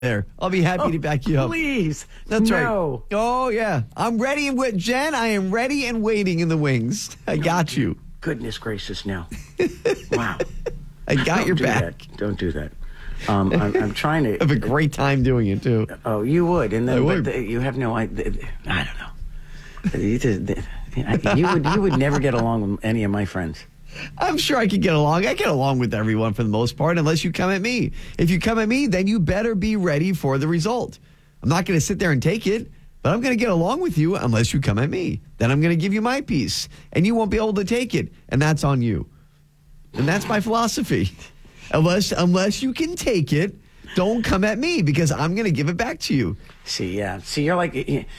there. I'll be happy to back you up. Please. That's no. right. Oh, yeah. I'm ready and wait. Jen, I am ready and waiting in the wings. I got you. Goodness gracious, no. Wow. I got your back. That. Don't do that. I'm trying to... I have a great time doing it, too. Oh, you would. And then, I would. But you have no idea. I don't know. You would never get along with any of my friends. I'm sure I could get along. I get along with everyone for the most part, unless you come at me. If you come at me, then you better be ready for the result. I'm not going to sit there and take it, but I'm going to get along with you unless you come at me. Then I'm going to give you my piece, and you won't be able to take it, and that's on you. And that's my philosophy. Unless you can take it, don't come at me, because I'm going to give it back to you. See, you're like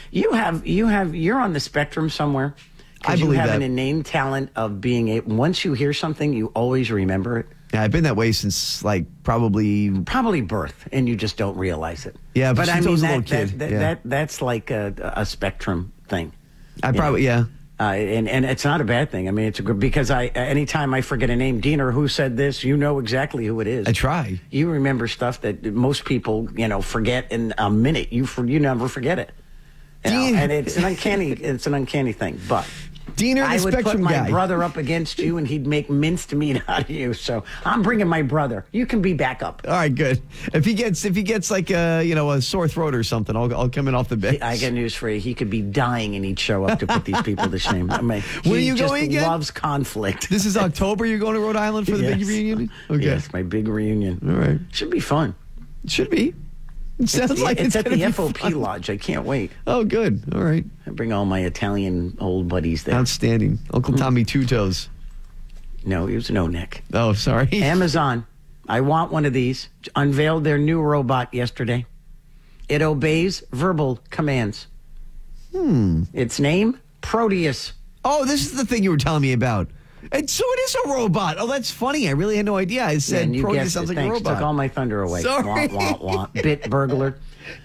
you're on the spectrum somewhere. I believe you have that. an innate talent of being able. Once you hear something, you always remember it. Yeah, I've been that way since probably birth, and you just don't realize it. Yeah, but I since I mean was a little kid. that's like a spectrum thing. I probably and it's not a bad thing. I mean, it's a good, because anytime I forget a name, Diener, who said this, you know exactly who it is. I try. You remember stuff that most people forget in a minute. You never forget it. And it's an uncanny thing, but. Diener, I would spectrum put my guy. brother up against you, and he'd make minced meat out of you. So I'm bringing my brother. You can be backup. All right, good. If he gets like a sore throat or something, I'll come in off the bench. I got news for you. He could be dying, and he'd show up to put these people to shame. I mean, when are you going again? He loves conflict. This is October. You're going to Rhode Island for the big reunion? Okay. Yes, my big reunion. All right. Should be fun. It should be. It sounds like it's at gonna the be FOP fun. Lodge. I can't wait. Oh, good. All right. I bring all my Italian old buddies there. Outstanding. Uncle Tommy Two Toes. No, he was no Nick. Oh, sorry. Amazon. I want one of these. Unveiled their new robot yesterday. It obeys verbal commands. Its name, Proteus. Oh, this is the thing you were telling me about. And so it is a robot. Oh, that's funny. I really had no idea. I said and you Proteus guessed sounds it. like Thanks. a robot. Took all my thunder away. Sorry. Wah, wah, wah. Bit burglar.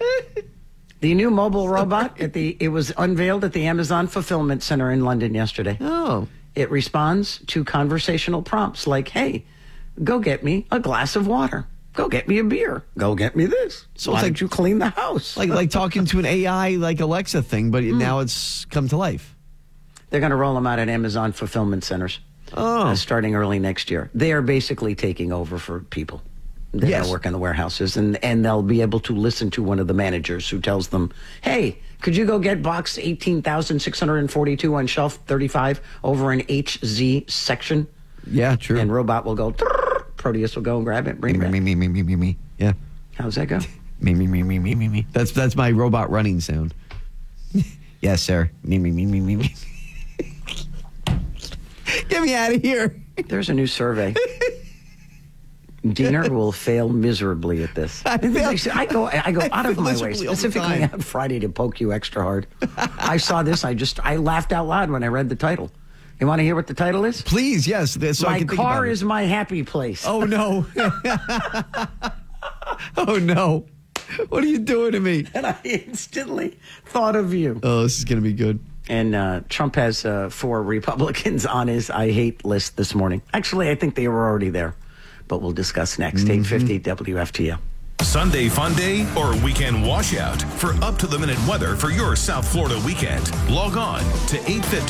The new mobile robot it was unveiled at the Amazon Fulfillment Center in London yesterday. Oh. It responds to conversational prompts like, "Hey, go get me a glass of water. Go get me a beer. Go get me this. So Why it's like- don't you clean the house?" Like talking to an AI like Alexa thing, but now it's come to life. They're going to roll them out at Amazon Fulfillment Centers. Starting early next year. They are basically taking over for people that work in the warehouses, and they'll be able to listen to one of the managers who tells them, "Hey, could you go get box 18,642 on shelf 35 over in HZ section?" Yeah, true. And robot will go, Proteus will go and grab it, bring it back. Me. Yeah. How's that go? Me. That's my robot running sound. Yes, sir. Me. Get me out of here. There's a new survey. Diener will fail miserably at this. I go out of my way, specifically on Friday, to poke you extra hard. I saw this. I laughed out loud when I read the title. You want to hear what the title is? Please, yes. So I My can think car about it. is my happy place. Oh, no. Oh, no. What are you doing to me? And I instantly thought of you. Oh, this is going to be good. And Trump has 4 Republicans on his I hate list this morning. Actually, I think they were already there. But we'll discuss next. 8:50 WFTL. Sunday fun day or weekend washout. For up-to-the-minute weather for your South Florida weekend, log on to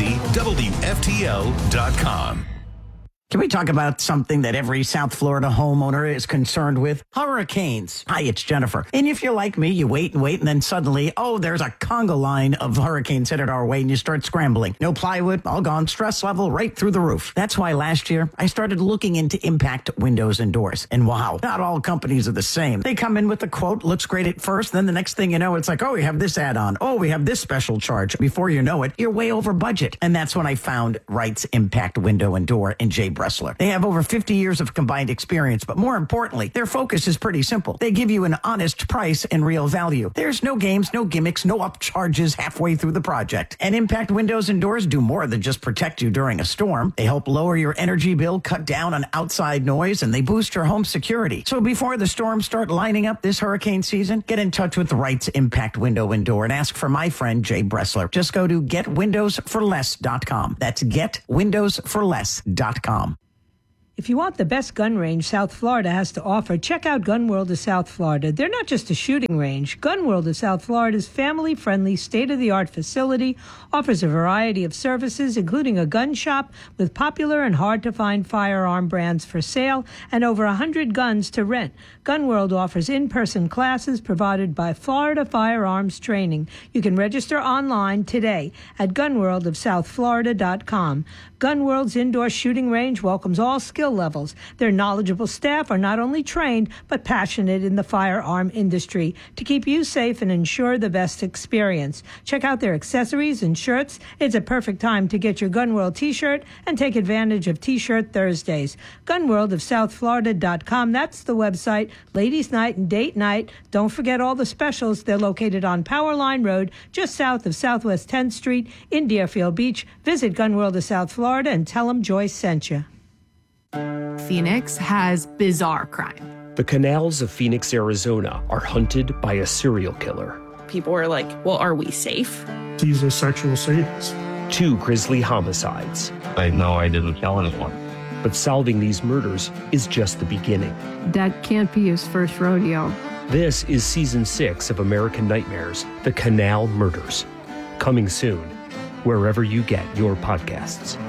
850WFTL.com. Can we talk about something that every South Florida homeowner is concerned with? Hurricanes. Hi, it's Jennifer. And if you're like me, you wait, and then suddenly, there's a conga line of hurricanes headed our way, and you start scrambling. No plywood, all gone, stress level right through the roof. That's why last year, I started looking into Impact Windows and Doors. And wow, not all companies are the same. They come in with a quote, looks great at first, then the next thing you know, it's like, we have this add-on. We have this special charge. Before you know it, you're way over budget. And that's when I found Wright's Impact Window and Door in Jay Bressler. They have over 50 years of combined experience, but more importantly, their focus is pretty simple. They give you an honest price and real value. There's no games, no gimmicks, no upcharges halfway through the project. And Impact Windows and Doors do more than just protect you during a storm. They help lower your energy bill, cut down on outside noise, and they boost your home security. So before the storms start lining up this hurricane season, get in touch with Wright's Impact Window and Door and ask for my friend Jay Bressler. Just go to getwindowsforless.com. That's getwindowsforless.com. If you want the best gun range South Florida has to offer, check out Gun World of South Florida. They're not just a shooting range. Gun World of South Florida's family-friendly, state-of-the-art facility offers a variety of services, including a gun shop with popular and hard-to-find firearm brands for sale and over 100 guns to rent. Gun World offers in-person classes provided by Florida Firearms Training. You can register online today at gunworldofsouthflorida.com. Gun World's indoor shooting range welcomes all skill levels. Their knowledgeable staff are not only trained, but passionate in the firearm industry to keep you safe and ensure the best experience. Check out their accessories and shirts. It's a perfect time to get your Gun World t-shirt and take advantage of T-Shirt Thursdays. Gunworldofsouthflorida.com. That's the website. Ladies' night and date night. Don't forget all the specials. They're located on Powerline Road, just south of Southwest 10th Street in Deerfield Beach. Visit Gun World of South Florida and tell them Joyce sent you. Phoenix has bizarre crime. The canals of Phoenix, Arizona are hunted by a serial killer. People are like, well, are we safe? He's a sexual sadist. 2 grisly homicides. I know I didn't kill anyone. But solving these murders is just the beginning. That can't be his first rodeo. This is Season 6 of American Nightmares, The Canal Murders. Coming soon, wherever you get your podcasts.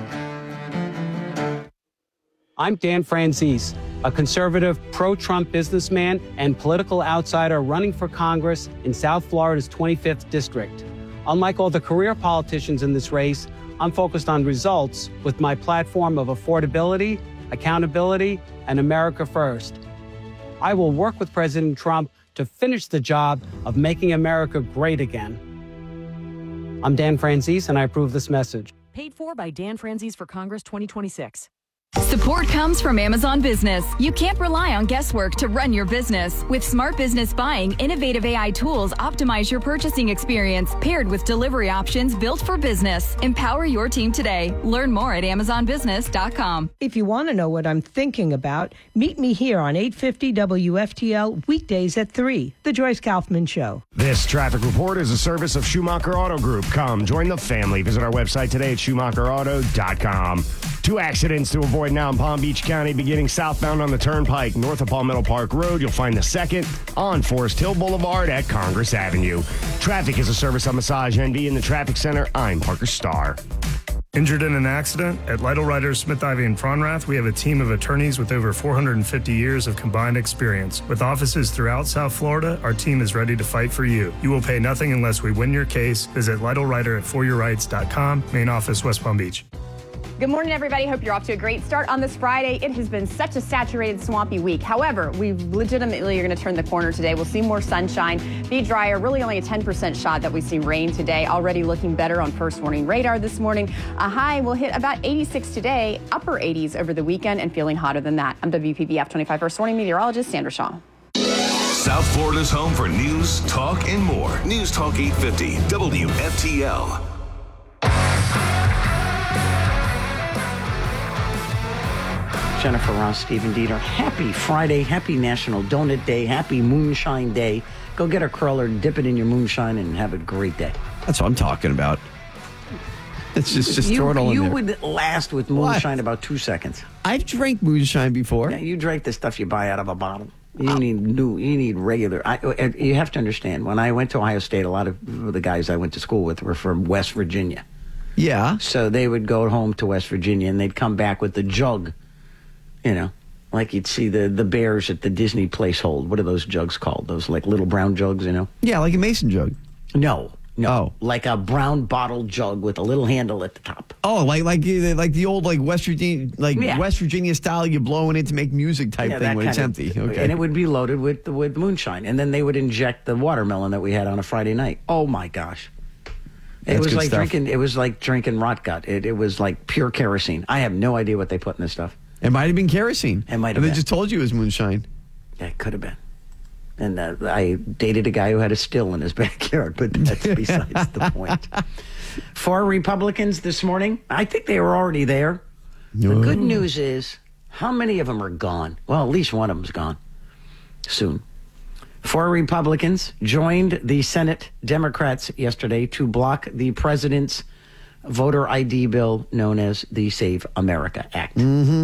I'm Dan Franzese, a conservative, pro-Trump businessman and political outsider running for Congress in South Florida's 25th district. Unlike all the career politicians in this race, I'm focused on results with my platform of affordability, accountability, and America first. I will work with President Trump to finish the job of making America great again. I'm Dan Franzese, and I approve this message. Paid for by Dan Franzese for Congress 2026. Support comes from Amazon Business. You can't rely on guesswork to run your business. With Smart Business Buying, innovative AI tools optimize your purchasing experience, paired with delivery options built for business. Empower your team today. Learn more at amazonbusiness.com. If you want to know what I'm thinking about, meet me here on 850 WFTL weekdays at 3, The Joyce Kaufman Show. This traffic report is a service of Schumacher Auto Group. Come, join the family. Visit our website today at schumacherauto.com. 2 accidents to avoid now in Palm Beach County, beginning southbound on the Turnpike, north of Palmetto Park Road. You'll find the second on Forest Hill Boulevard at Congress Avenue. Traffic is a service of Massage NV in the Traffic Center. I'm Parker Starr. Injured in an accident? At Lytle Ryder, Smith Ivy, and Fronrath, we have a team of attorneys with over 450 years of combined experience. With offices throughout South Florida, our team is ready to fight for you. You will pay nothing unless we win your case. Visit Lytle Ryder at foryourrights.com, main office, West Palm Beach. Good morning, everybody. Hope you're off to a great start on this Friday. It has been such a saturated, swampy week. However, we legitimately are going to turn the corner today. We'll see more sunshine, be drier, really only a 10% shot that we see rain today. Already looking better on first warning radar this morning. A high will hit about 86 today, upper 80s over the weekend, and feeling hotter than that. I'm WPBF 25 first warning meteorologist Sandra Shaw. South Florida's home for news, talk, and more. News Talk 850, WFTL. Jennifer Ross, Stephen Dieter. Happy Friday, happy National Donut Day, happy Moonshine Day. Go get a curler, dip it in your moonshine, and have a great day. That's what I'm talking about. It's just throw it all in You there. would last with moonshine about 2 seconds. I've drank moonshine before. Yeah, you drank the stuff you buy out of a bottle. You need regular. You have to understand, when I went to Ohio State, a lot of the guys I went to school with were from West Virginia. Yeah. So they would go home to West Virginia, and they'd come back with the jug. You know, like you'd see the bears at the Disney place hold. What are those jugs called? Those like little brown jugs, you know? Yeah, like a mason jug. No. Oh. Like a brown bottle jug with a little handle at the top. Oh, like the old West Virginia West Virginia style, you blow in it to make music type thing when it's empty. Okay. And it would be loaded with moonshine. And then they would inject the watermelon that we had on a Friday night. Oh my gosh. It was like drinking rot gut. It was like pure kerosene. I have no idea what they put in this stuff. It might have been kerosene. It might have been. been. They just told you it was moonshine. Yeah, it could have been. And I dated a guy who had a still in his backyard, but that's besides the point. 4 Republicans this morning. I think they were already there. The good news is, how many of them are gone? Well, at least one of them's gone soon. 4 Republicans joined the Senate Democrats yesterday to block the president's voter ID bill known as the Save America Act. Mm-hmm.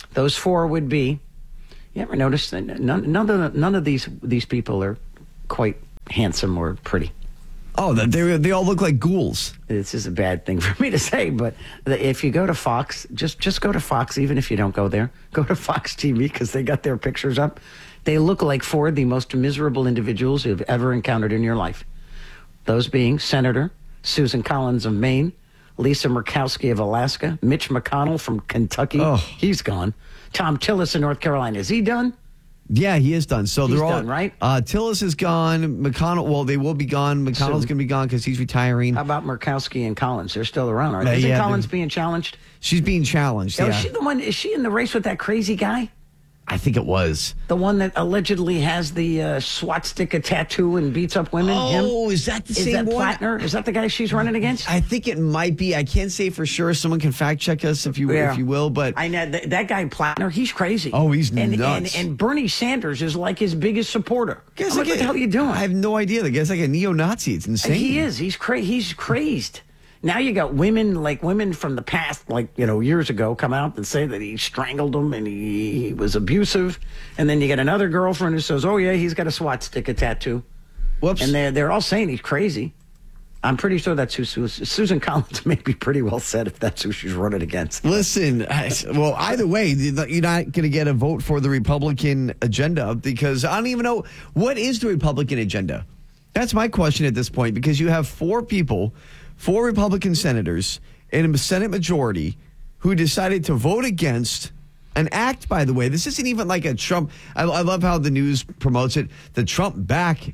Those 4 would be. You ever notice that none of these people are quite handsome or pretty? Oh, they all look like ghouls. This is a bad thing for me to say, but if you go to Fox, just go to Fox, even if you don't go there. Go to Fox TV because they got their pictures up. They look like 4 of the most miserable individuals you've ever encountered in your life. Those being Senator Susan Collins of Maine, Lisa Murkowski of Alaska, Mitch McConnell from Kentucky. Oh. He's gone. Tom Tillis in North Carolina. Is he done? Yeah, he is done. So He's they're all done, right? Tillis is gone. McConnell, well, they will be gone. McConnell's going to be gone because he's retiring. How about Murkowski and Collins? They're still around, aren't they? Isn't Collins being challenged? She's being challenged. Is she the one? Is she in the race with that crazy guy? I think it was. The one that allegedly has the swastika tattoo and beats up women? Oh, is that the same one? Plattner? Is that the guy she's running against? I think it might be. I can't say for sure. Someone can fact check us if you will. But I know that guy Plattner. He's crazy. Oh, he's nuts. And Bernie Sanders is like his biggest supporter. What the hell are you doing? I have no idea. The guy's like a neo-Nazi. It's insane. He is. He's crazed. Now you got women from the past, years ago, come out and say that he strangled them and he was abusive. And then you get another girlfriend who says, oh, yeah, he's got a swastika tattoo. Whoops. And they're all saying he's crazy. I'm pretty sure that's who Susan Collins may be pretty well said if that's who she's running against. Listen, well, either way, you're not going to get a vote for the Republican agenda because I don't even know what is the Republican agenda. That's my question at this point because you have 4 Republican senators in a Senate majority who decided to vote against an act, by the way. This isn't even like a Trump. I love how the news promotes it. The Trump backed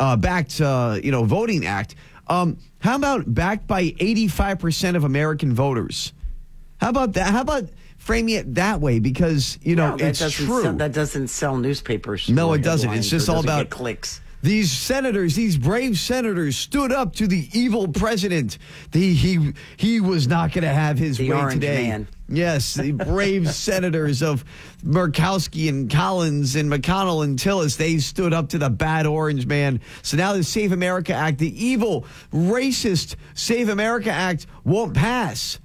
voting act. How about backed by 85% of American voters? How about that? How about framing it that way? Because, it's true. That doesn't sell newspapers. No, it doesn't. It's just all about clicks. These senators, these brave senators, stood up to the evil president. He was not going to have his way orange today. Man. Yes, the brave senators of Murkowski and Collins and McConnell and Tillis, they stood up to the bad orange man. So now the Save America Act, the evil, racist Save America Act, won't pass.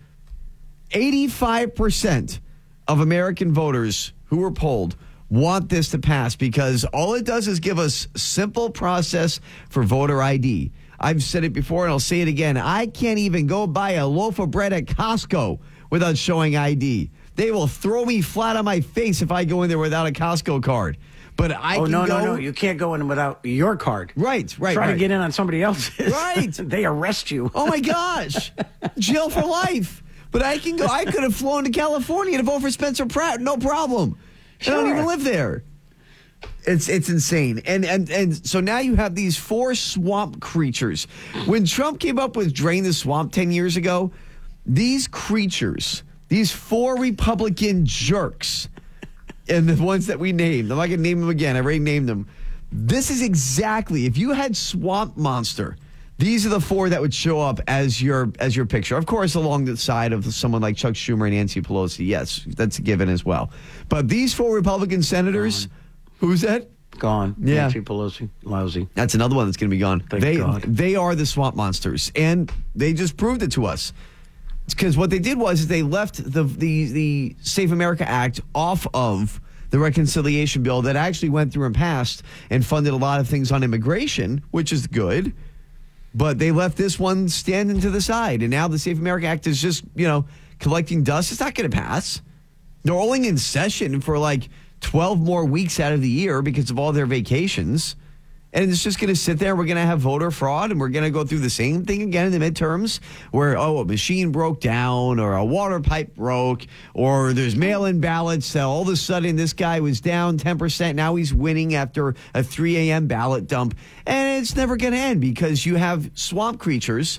85% of American voters who were polled want this to pass because all it does is give us simple process for voter ID. I've said it before and I'll say it again. I can't even go buy a loaf of bread at Costco without showing ID. They will throw me flat on my face if I go in there without a Costco card. But No. You can't go in without your card. Right. Try to get in on somebody else's. Right. They arrest you. Oh, my gosh. Jail for life. But I can go. I could have flown to California to vote for Spencer Pratt. No problem. Sure. I don't even live there. It's insane. And so now you have these 4 swamp creatures. When Trump came up with Drain the Swamp 10 years ago, these creatures, these 4 Republican jerks, and the ones that we named, I'm not going to name them again. I already named them. This is exactly, if you had Swamp Monster, these are the 4 that would show up as your picture. Of course, along the side of someone like Chuck Schumer and Nancy Pelosi. Yes, that's a given as well. But these 4 Republican senators, who's that? Gone. Yeah. Nancy Pelosi, lousy. That's another one that's going to be gone. Thank God. They are the swamp monsters, and they just proved it to us. Because what they did was they left the Save America Act off of the reconciliation bill that actually went through and passed and funded a lot of things on immigration, which is good. But they left this one standing to the side. And now the Save America Act is just, collecting dust. It's not going to pass. They're only in session for like 12 more weeks out of the year because of all their vacations. And it's just going to sit there. We're going to have voter fraud, and we're going to go through the same thing again in the midterms where, a machine broke down or a water pipe broke or there's mail-in ballots. So all of a sudden, this guy was down 10%. Now he's winning after a 3 a.m. ballot dump. And it's never going to end because you have swamp creatures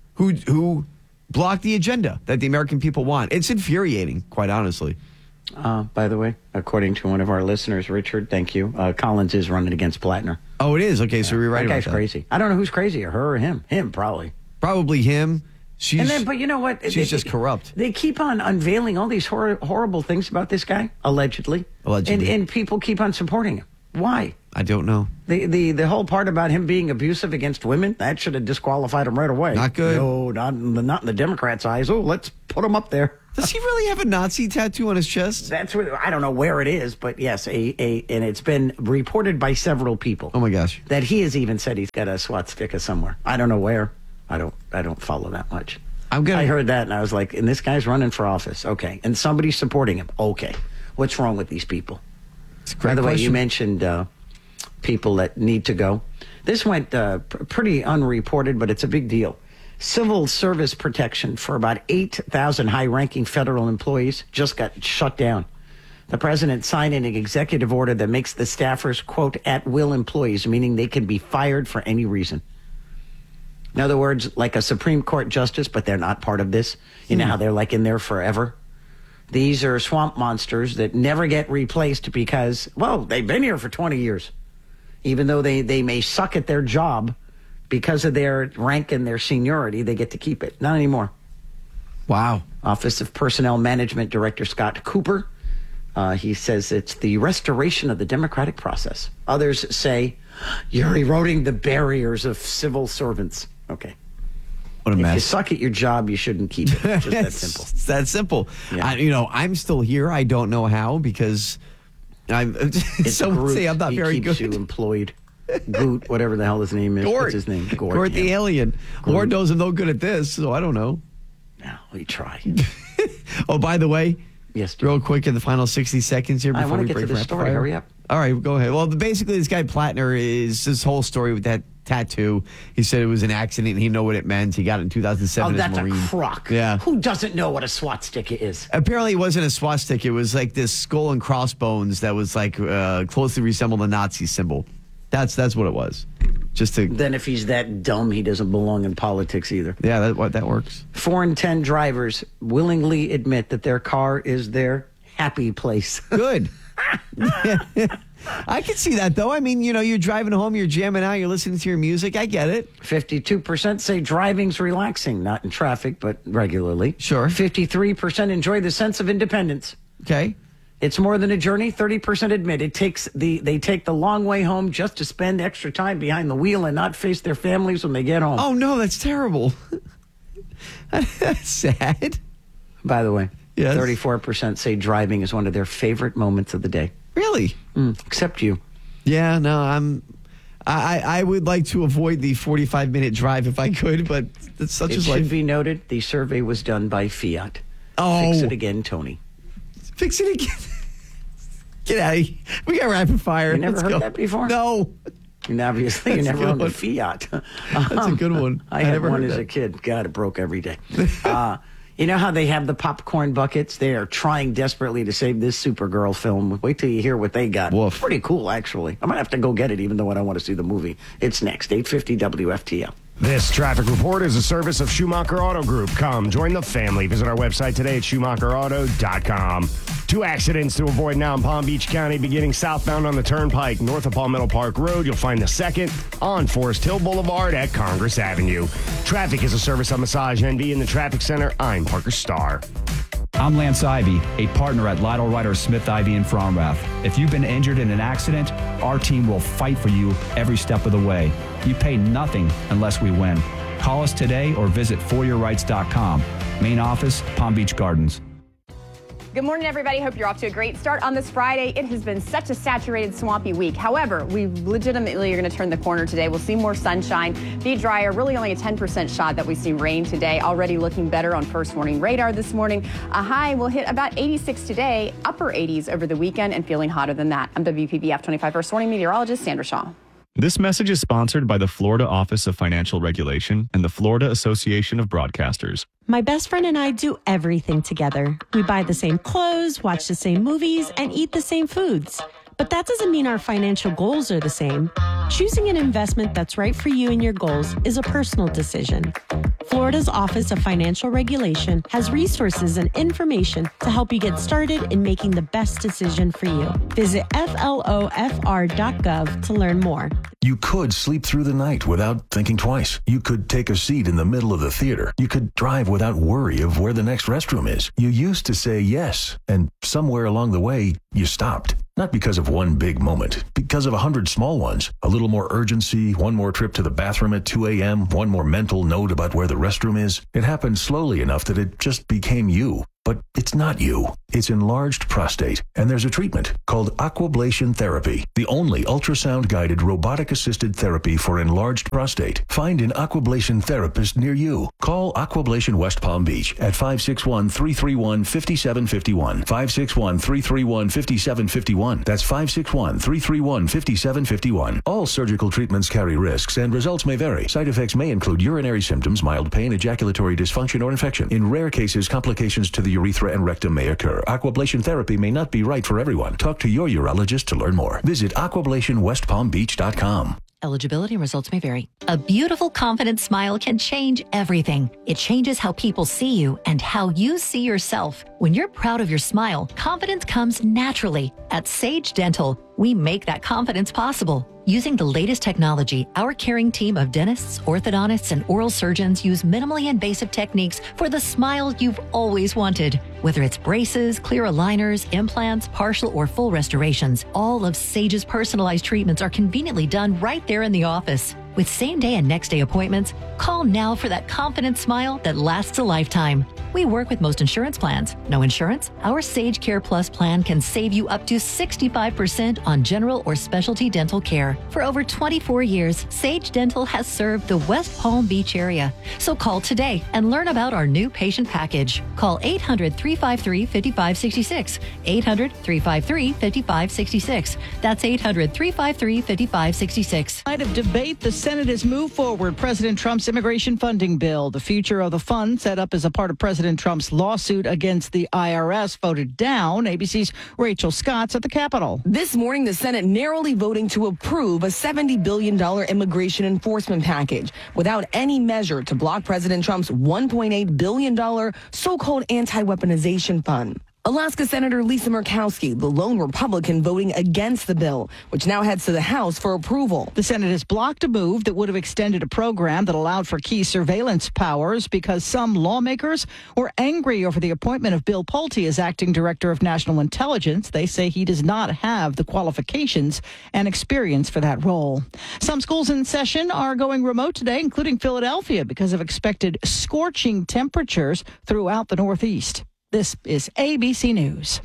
who block the agenda that the American people want. It's infuriating, quite honestly. By the way, according to one of our listeners, Richard, thank you, Collins is running against Plattner. Oh, it is? Okay, so we're right about that. That guy's crazy. I don't know who's crazier, her or him. Him, probably. Probably him. But you know what? She's just corrupt. They keep on unveiling all these horrible things about this guy, allegedly. And people keep on supporting him. Why? I don't know. The whole part about him being abusive against women, that should have disqualified him right away. Not good. No, not in the Democrats' eyes. Oh, let's put him up there. Does he really have a Nazi tattoo on his chest? That's what, I don't know where it is, but yes, and it's been reported by several people. Oh my gosh. That he has even said he's got a swastika somewhere. I don't know where. I don't follow that much. I heard that and I was like, and this guy's running for office. Okay. And somebody's supporting him. Okay. What's wrong with these people? By the way, you mentioned people that need to go. This went pretty unreported, but it's a big deal. Civil service protection for about 8,000 high-ranking federal employees just got shut down. The president signed an executive order that makes the staffers, quote, at-will employees, meaning they can be fired for any reason. In other words, like a Supreme Court justice, but they're not part of this. You know how they're like in there forever? These are swamp monsters that never get replaced because, well, they've been here for 20 years. Even though they may suck at their job, because of their rank and their seniority, they get to keep it. Not anymore. Wow. Office of Personnel Management Director Scott Cooper, he says it's the restoration of the democratic process. Others say, you're eroding the barriers of civil servants. Okay. What a mess. If you suck at your job, you shouldn't keep it. Just that simple. It's that simple. Yeah. I'm still here. I don't know how because some say I'm not very good. He keeps you employed. Goot, whatever the hell his name is. Gort. What's his name? Gort the alien. Lord knows I'm no good at this, so I don't know. No, we try. Oh, by the way, yes, real quick in the final 60 seconds here before I want we to get break to the for story. fire. Hurry up. All right, go ahead. Well, basically, this guy Plattner is this whole story with that tattoo. He said it was an accident. He knew what it meant. He got it in 2007 Oh, that's as a Marine. a crock. Yeah. Who doesn't know what a swastika is? Apparently, it wasn't a swastika. It was like this skull and crossbones that was like closely resembled the Nazi symbol. That's what it was. Just to then, if he's that dumb, he doesn't belong in politics either. Yeah, that works. 4 in 10 drivers willingly admit that their car is their happy place. Good. I can see that, though. I mean, you're driving home, you're jamming out, you're listening to your music. I get it. 52% say driving's relaxing, not in traffic, but regularly. Sure. 53% enjoy the sense of independence. Okay. It's more than a journey. 30% admit they take the long way home just to spend extra time behind the wheel and not face their families when they get home. Oh, no, that's terrible. That's sad. By the way, yes. 34% say driving is one of their favorite moments of the day. Really? Except you. Yeah, no, I would like to avoid the 45-minute drive if I could, but it's such It should be noted, the survey was done by Fiat. Oh. Fix it again, Tony. Fix it again. Get out of here. We got rapid fire. You never heard that before? No. And obviously, you never owned a Fiat. That's a good one. I had one as a kid. God, it broke every day. You know how they have the popcorn buckets? They are trying desperately to save this Supergirl film. Wait till you hear what they got. Woof. Pretty cool, actually. I might have to go get it, even though I don't want to see the movie. It's next, 8:50 WFTL. This traffic report is a service of Schumacher Auto Group. Come, join the family. Visit our website today at SchumacherAuto.com. 2 accidents to avoid now in Palm Beach County, beginning southbound on the Turnpike, north of Palmetto Park Road. You'll find the second on Forest Hill Boulevard at Congress Avenue. Traffic is a service of Massage NV in the Traffic Center. I'm Parker Starr. I'm Lance Ivy, a partner at Lytle Ryder Smith Ivy in Fromrath. If you've been injured in an accident, our team will fight for you every step of the way. You pay nothing unless we win. Call us today or visit foryourrights.com. Main office, Palm Beach Gardens. Good morning, everybody. Hope you're off to a great start on this Friday. It has been such a saturated, swampy week. However, we legitimately are going to turn the corner today. We'll see more sunshine, be drier, really only a 10% shot that we see rain today. Already looking better on first warning radar this morning. A high will hit about 86 today, upper 80s over the weekend, and feeling hotter than that. I'm WPBF 25 first warning meteorologist Sandra Shaw. This message is sponsored by the Florida Office of Financial Regulation and the Florida Association of Broadcasters. My best friend and I do everything together. We buy the same clothes, watch the same movies, and eat the same foods. But that doesn't mean our financial goals are the same. Choosing an investment that's right for you and your goals is a personal decision. Florida's Office of Financial Regulation has resources and information to help you get started in making the best decision for you. Visit flofr.gov to learn more. You could sleep through the night without thinking twice. You could take a seat in the middle of the theater. You could drive without worry of where the next restroom is. You used to say yes, and somewhere along the way, you stopped. Not because of one big moment, because of 100 small ones. A little more urgency, one more trip to the bathroom at 2 a.m., one more mental note about where the restroom is. It happened slowly enough that it just became you. But it's not you. It's enlarged prostate, and there's a treatment called Aquablation Therapy, the only ultrasound-guided robotic-assisted therapy for enlarged prostate. Find an Aquablation therapist near you. Call Aquablation West Palm Beach at 561-331-5751. 561-331-5751. That's 561-331-5751. All surgical treatments carry risks, and results may vary. Side effects may include urinary symptoms, mild pain, ejaculatory dysfunction, or infection. In rare cases, complications to the urethra and rectum may occur. Aquablation therapy may not be right for everyone. Talk to your urologist to learn more. Visit aquablationwestpalmbeach.com. Eligibility and results may vary. A beautiful, confident smile can change everything. It changes how people see you and how you see yourself. When you're proud of your smile, confidence comes naturally. At Sage Dental, we make that confidence possible. Using the latest technology, our caring team of dentists, orthodontists, and oral surgeons use minimally invasive techniques for the smile you've always wanted. Whether it's braces, clear aligners, implants, partial or full restorations, all of Sage's personalized treatments are conveniently done right there in the office. With same-day and next-day appointments, call now for that confident smile that lasts a lifetime. We work with most insurance plans. No insurance? Our Sage Care Plus plan can save you up to 65% on general or specialty dental care. For over 24 years, Sage Dental has served the West Palm Beach area. So call today and learn about our new patient package. Call 800-353-5566. 800-353-5566. That's 800-353-5566. Night of debate, the Senate has moved forward President Trump's immigration funding bill. The future of the fund, set up as a part of President Trump's lawsuit against the IRS, voted down. ABC's Rachel Scott's at the Capitol. This morning, the Senate narrowly voting to approve a $70 billion immigration enforcement package without any measure to block President Trump's $1.8 billion so-called anti-weaponization fund. Alaska Senator Lisa Murkowski, the lone Republican, voting against the bill, which now heads to the House for approval. The Senate has blocked a move that would have extended a program that allowed for key surveillance powers because some lawmakers were angry over the appointment of Bill Pulte as acting director of national intelligence. They say he does not have the qualifications and experience for that role. Some schools in session are going remote today, including Philadelphia, because of expected scorching temperatures throughout the Northeast. This is ABC News.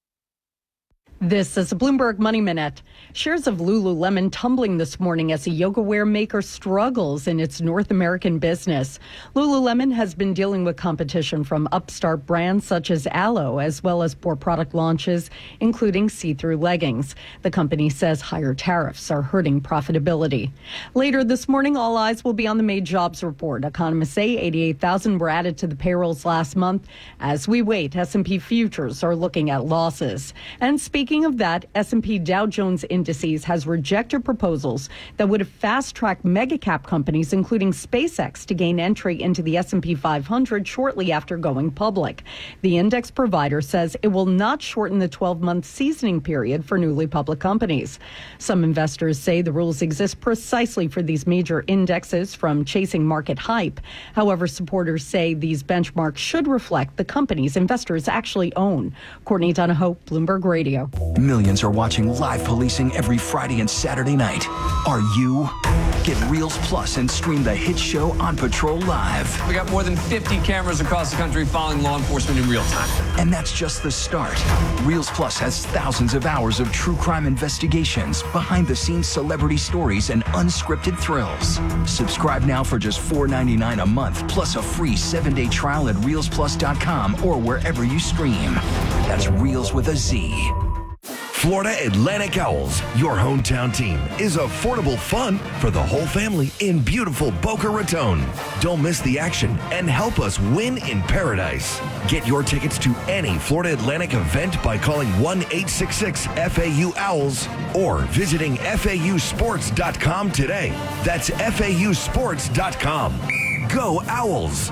This is a Bloomberg Money Minute. Shares of Lululemon tumbling this morning as a yoga wear maker struggles in its North American business. Lululemon has been dealing with competition from upstart brands such as Alo, as well as poor product launches, including see-through leggings. The company says higher tariffs are hurting profitability. Later this morning, all eyes will be on the May jobs report. Economists say 88,000 were added to the payrolls last month. As we wait, S&P futures are looking at losses. And speaking of that, S&P Dow Jones Indices has rejected proposals that would have fast-tracked mega-cap companies, including SpaceX, to gain entry into the S&P 500 shortly after going public. The index provider says it will not shorten the 12-month seasoning period for newly public companies. Some investors say the rules exist precisely for these major indexes from chasing market hype. However, supporters say these benchmarks should reflect the companies investors actually own. Courtney Donahoe, Bloomberg Radio. Millions are watching live policing every Friday and Saturday night. Are you? Get Reels Plus and stream the hit show On Patrol Live. We got more than 50 cameras across the country following law enforcement in real time. And that's just the start. Reels Plus has thousands of hours of true crime investigations, behind-the-scenes celebrity stories, and unscripted thrills. Subscribe now for just $4.99 a month, plus a free 7-day trial at reelsplus.com or wherever you stream. That's Reels with a Z. Florida Atlantic Owls, your hometown team, is affordable fun for the whole family in beautiful Boca Raton. Don't miss the action and help us win in paradise. Get your tickets to any Florida Atlantic event by calling 1-866-FAU-OWLS or visiting FAUsports.com today. That's FAUsports.com. Go Owls!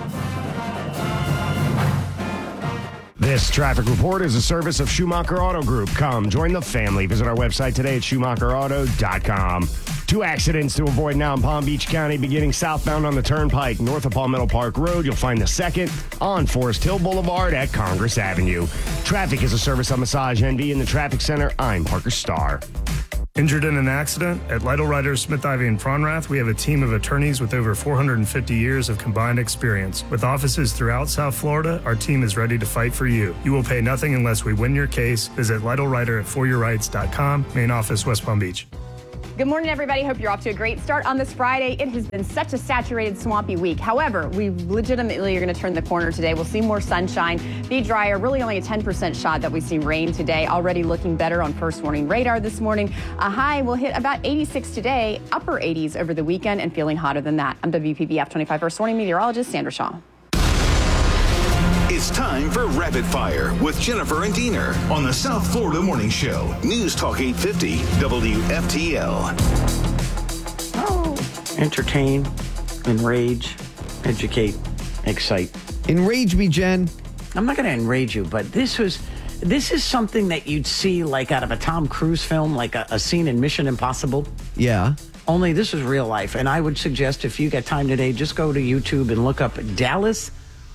This traffic report is a service of Schumacher Auto Group. Come join the family. Visit our website today at SchumacherAuto.com. 2 accidents to avoid now in Palm Beach County, beginning southbound on the Turnpike, north of Palmetto Park Road. You'll find the second on Forest Hill Boulevard at Congress Avenue. Traffic is a service of Massage Envy in the Traffic Center. I'm Parker Starr. Injured in an accident? At Lytle Ryder, Smith, Ivy, and Fronrath, we have a team of attorneys with over 450 years of combined experience. With offices throughout South Florida, our team is ready to fight for you. You will pay nothing unless we win your case. Visit Lytle Ryder at foryourrights.com, main office, West Palm Beach. Good morning, everybody. Hope you're off to a great start on this Friday. It has been such a saturated, swampy week. However, we legitimately are going to turn the corner today. We'll see more sunshine, be drier, really only a 10% shot that we see rain today. Already looking better on first warning radar this morning. A high will hit about 86 today, upper 80s over the weekend, and feeling hotter than that. I'm WPB F25 First Warning meteorologist Sandra Shaw. It's time for Rapid Fire with Jennifer and Diener on the South Florida Morning Show. News Talk 850 WFTL. Entertain, enrage, educate, excite. Enrage me, Jen. I'm not going to enrage you, but this is something that you'd see like out of a Tom Cruise film, like a scene in Mission Impossible. Yeah. Only this is real life. And I would suggest if you get time today, just go to YouTube and look up Dallas.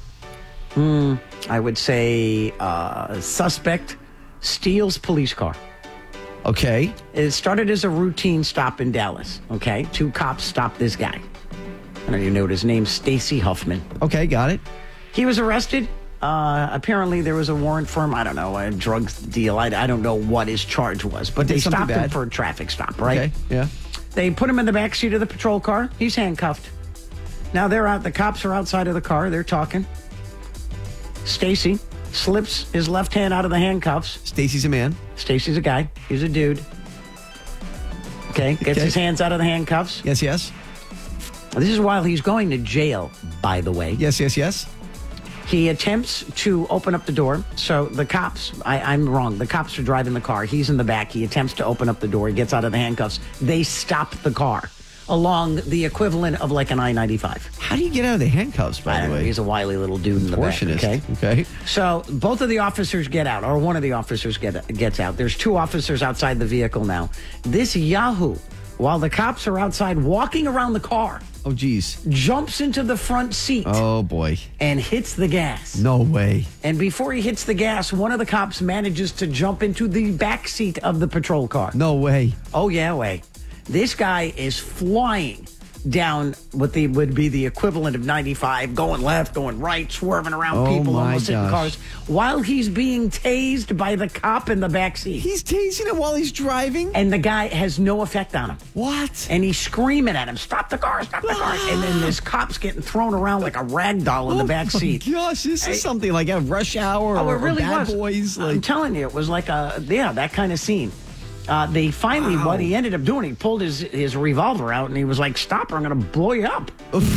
I would say suspect steals police car. Okay. It started as a routine stop in Dallas. Okay. 2 cops stopped this guy. I don't even know his name, Stacy Huffman. Okay, got it. He was arrested. Apparently there was a warrant for him. I don't know, a drug deal. I don't know what his charge was, but they stopped him for a traffic stop, right? Okay, yeah. They put him in the back seat of the patrol car. He's handcuffed. Now the cops are outside of the car. They're talking. Stacy slips his left hand out of the handcuffs. Stacy's a man. Stacy's a guy. He's a dude. Okay, gets his hands out of the handcuffs. Yes, yes. This is while he's going to jail, by the way. Yes, yes, yes. He attempts to open up the door. So the cops, I'm wrong. The cops are driving the car. He's in the back. He attempts to open up the door. He gets out of the handcuffs. They stop the car along the equivalent of like an I-95. How do you get out of the handcuffs, by the way? He's a wily little dude in the back. Okay. So both of the officers get out, or one of the officers gets out. There's 2 officers outside the vehicle now. This Yahoo, while the cops are outside walking around the car. Oh, geez. Jumps into the front seat. Oh, boy. And hits the gas. No way. And before he hits the gas, one of the cops manages to jump into the back seat of the patrol car. No way. Oh, yeah, way. This guy is flying down what would be the equivalent of 95, going left, going right, swerving around people, almost hitting cars, while he's being tased by the cop in the backseat. He's tasing him while he's driving? And the guy has no effect on him. What? And he's screaming at him, stop the car, stop the car. And then this cop's getting thrown around like a rag doll in the backseat. Oh, my gosh, this is something like a Rush Hour it really or Bad was. Boys. I'm telling you, it was like that kind of scene. They finally, what he ended up doing, he pulled his revolver out and he was like, "Stop her! I'm going to blow you up."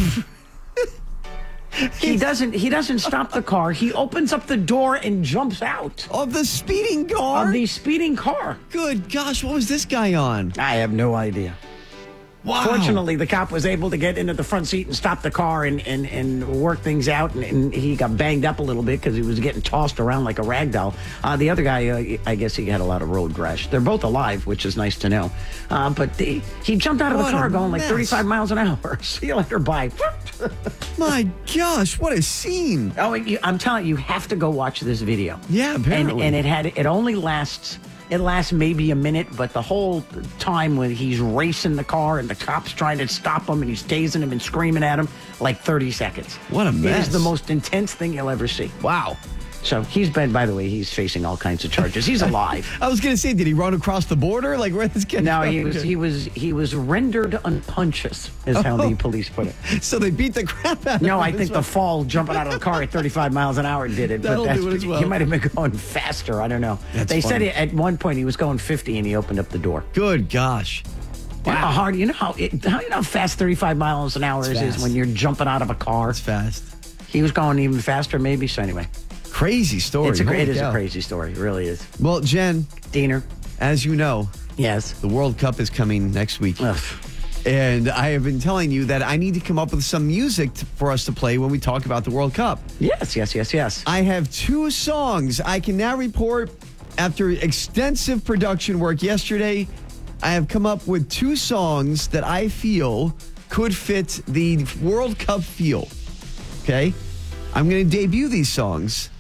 He doesn't stop the car. He opens up the door and jumps out of the speeding car. Of the speeding car. Good gosh, what was this guy on? I have no idea. Wow. Fortunately, the cop was able to get into the front seat and stop the car and work things out. And he got banged up a little bit because he was getting tossed around like a rag doll. The other guy, I guess he had a lot of road rash. They're both alive, which is nice to know. But he jumped out of the car going like 35 miles an hour. See you later, bye. My gosh, what a scene. Oh, I'm telling you, you have to go watch this video. Yeah, apparently. And it only lasts... It lasts maybe a minute, but the whole time when he's racing the car and the cop's trying to stop him and he's tasing him and screaming at him, like 30 seconds. What a mess. It is the most intense thing you'll ever see. Wow. So by the way, he's facing all kinds of charges. He's alive. I was going to say, did he run across the border? Like, where this kid? No, he was rendered unconscious, is how the police put it. So they beat the crap out of him. No, I think the fall jumping out of the car at 35 miles an hour did it. That'll do it as well. He might have been going faster. I don't know. They said at one point he was going 50 and he opened up the door. Good gosh. Wow. How hard, you know how fast 35 miles an hour is when you're jumping out of a car? It's fast. He was going even faster, maybe. So anyway. Crazy story. It is a crazy story. It really is. Well, Jen. Diener. As you know. Yes. The World Cup is coming next week. Ugh. And I have been telling you that I need to come up with some music for us to play when we talk about the World Cup. Yes. I have 2 songs. I can now report, after extensive production work yesterday, I have come up with 2 songs that I feel could fit the World Cup feel. Okay? I'm going to debut these songs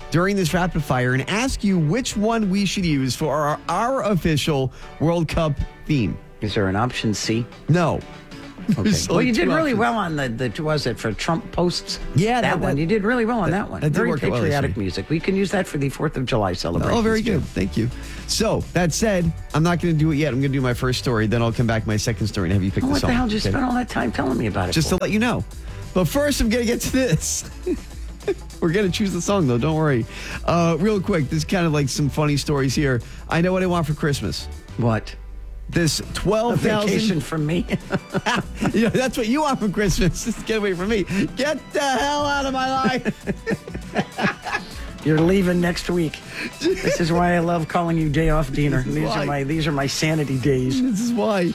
during this rapid fire and ask you which one we should use for our official World Cup theme. Is there an option C? No. Okay. Well, you did really options. well on was it for Trump posts? Yeah, that one. You did really well on that one. That did Very work out well patriotic yesterday. music. We can use that for the 4th of July celebration. Oh, very good. Thank you. So, that said, I'm not going to do it yet. I'm going to do my first story. Then I'll come back to my second story and have you pick the What song. the hell did you Okay? spend all that time telling me about it Just for? to let you know. But first, I'm going to get to this. We're going to choose the song, though. Don't worry. Real quick, this is kind of like some funny stories here. I know what I want for Christmas. What? This 12,000... vacation from me? Yeah, that's what you want for Christmas. Just get away from me. Get the hell out of my life. You're leaving next week. This is why I love calling you Day Off Diener. These are my sanity days. This is why.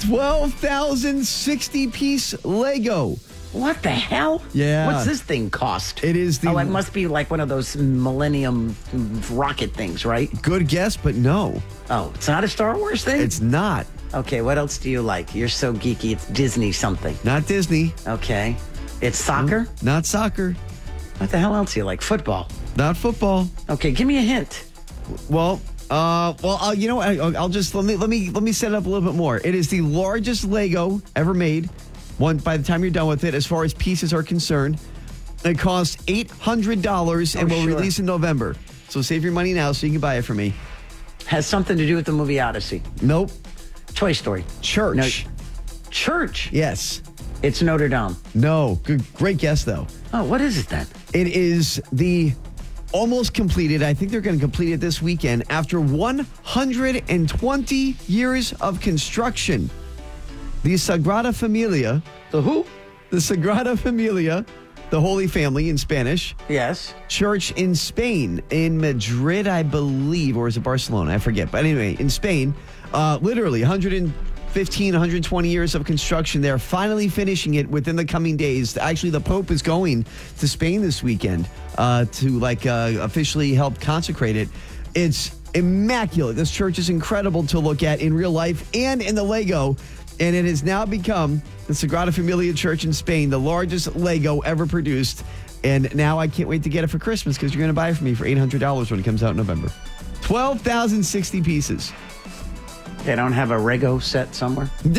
12,000 piece Lego. What the hell? Yeah. What's this thing cost? It is the... Oh, it must be like one of those Millennium rocket things, right? Good guess, but no. Oh, it's not a Star Wars thing? It's not. Okay, what else do you like? You're so geeky. It's Disney something. Not Disney. Okay. It's soccer? Not soccer. What the hell else do you like? Football? Not football. Okay, give me a hint. Well, you know, I'll just let me set it up a little bit more. It is the largest Lego ever made. By the time you're done with it, as far as pieces are concerned, it costs $800 and will release in November. So save your money now so you can buy it for me. Has something to do with the movie Odyssey? Nope. Toy Story? Church. No. Church? Yes. It's Notre Dame. No. Great guess, though. Oh, what is it then? It is the almost completed. I think they're going to complete it this weekend after 120 years of construction. The Sagrada Familia. The who? The Sagrada Familia, the Holy Family in Spanish. Yes. Church in Spain, in Madrid, I believe, or is it Barcelona? I forget. But anyway, in Spain, literally 115, 120 years of construction. They're finally finishing it within the coming days. Actually, the Pope is going to Spain this weekend to officially help consecrate it. It's immaculate. This church is incredible to look at in real life and in the Lego. And it has now become the Sagrada Familia Church in Spain, the largest Lego ever produced. And now I can't wait to get it for Christmas because you're going to buy it for me for $800 when it comes out in November. 12,060 pieces. They don't have a Rego set somewhere? The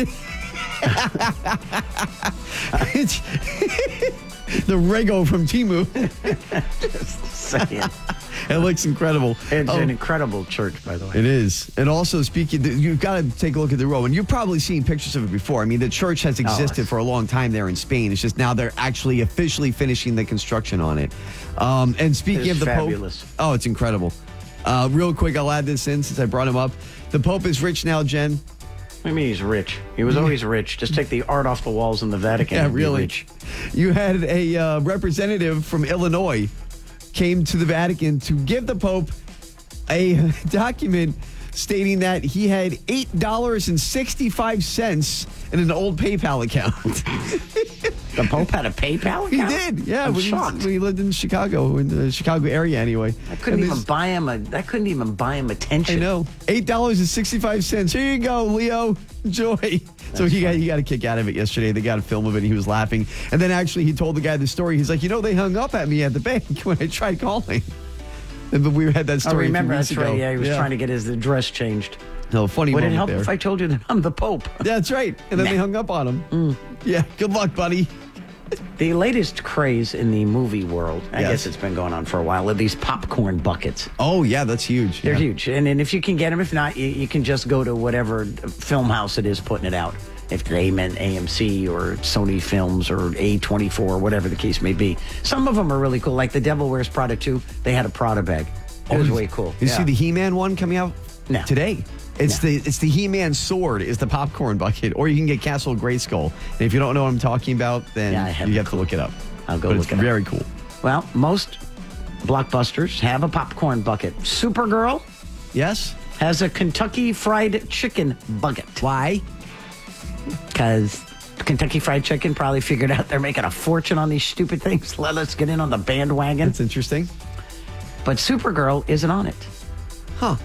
Rego from Temu. Just saying. It looks incredible. It's an incredible church, by the way. It is. And also, you've got to take a look at the row. And you've probably seen pictures of it before. I mean, the church has existed for a long time there in Spain. It's just now they're actually officially finishing the construction on it. And speaking of the fabulous. Pope. Oh, it's incredible. Real quick, I'll add this in since I brought him up. The Pope is rich now, Jen. What do you mean he's rich? He was always rich. Just take the art off the walls in the Vatican. Yeah, and be really. rich. You had a representative from Illinois came to the Vatican to give the Pope a document stating that he had $8.65 in an old PayPal account. The Pope had a PayPal account? He did, yeah. I'm when shocked. He lived in Chicago, in the Chicago area anyway. I couldn't even buy him attention. I know. $8.65. Here you go, Leo. Enjoy. So he got a kick out of it yesterday. They got a film of it. And he was laughing. And then actually he told the guy the story. He's like, they hung up at me at the bank when I tried calling. But we had that story. I remember a few weeks that's right. ago. Yeah, he was trying to get his address changed. No, funny Would it moment help there. if I told you that I'm the Pope? That's right. And then they hung up on him. Yeah, good luck, buddy. The latest craze in the movie world, I Yes. guess it's been going on for a while, are these popcorn buckets. Oh, yeah, that's huge. They're Yeah. huge. And if you can get them, if not, you can just go to whatever film house it is putting it out. If they meant AMC or Sony Films or A24, whatever the case may be. Some of them are really cool. Like The Devil Wears Prada 2, they had a Prada bag. It was way cool. You see the He-Man one coming out today? It's the He-Man sword is the popcorn bucket, or you can get Castle Grayskull. And if you don't know what I'm talking about, then you have to look it up. I'll go but look it's it up. very cool. Well, most blockbusters have a popcorn bucket. Supergirl, yes, has a Kentucky Fried Chicken bucket. Why? Because Kentucky Fried Chicken probably figured out they're making a fortune on these stupid things. Let us get in on the bandwagon. That's interesting. But Supergirl isn't on it. Huh.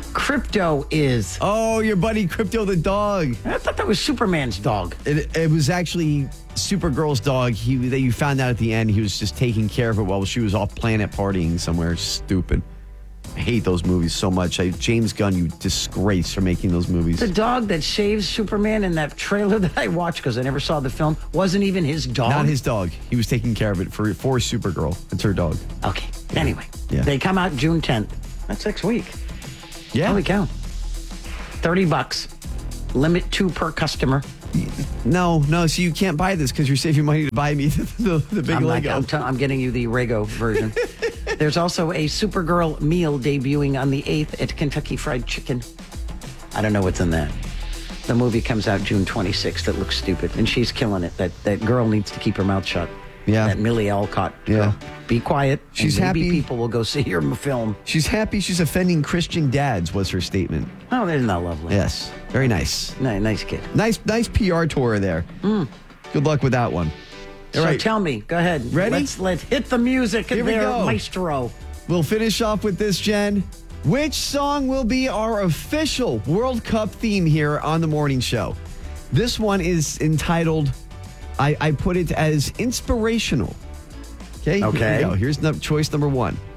Crypto is. Oh, your buddy Crypto the dog. I thought that was Superman's dog. It was actually Supergirl's dog. That you found out at the end he was just taking care of it while she was off planet partying somewhere. Stupid. I hate those movies so much. James Gunn, you disgrace for making those movies. The dog that shaves Superman in that trailer that I watched because I never saw the film wasn't even his dog. Not his dog. He was taking care of it for Supergirl. It's her dog. Okay. Anyway, Yeah. they come out June 10th. That's next week. Yeah. Holy cow. $30. Limit 2 per customer. No. So you can't buy this because you're saving money to buy me the big Lego. I'm getting you the Rego version. There's also a Supergirl meal debuting on the 8th at Kentucky Fried Chicken. I don't know what's in that. The movie comes out June 26th. It looks stupid, and she's killing it. That girl needs to keep her mouth shut. Yeah. That Millie Alcott. Yeah. Girl. Be quiet. She's and maybe happy. people will go see your film. She's happy she's offending Christian dads, was her statement. Oh, isn't that lovely? Yes. Very nice. Nice kid. Nice PR tour there. Good luck with that one. All So right. tell me, go ahead. Ready? Let's hit the music Here we there, go. maestro. We'll finish off with this, Jen. Which song will be our official World Cup theme here on the morning show? This one is entitled, I put it as inspirational. Okay? Here we go. Here's choice number 1.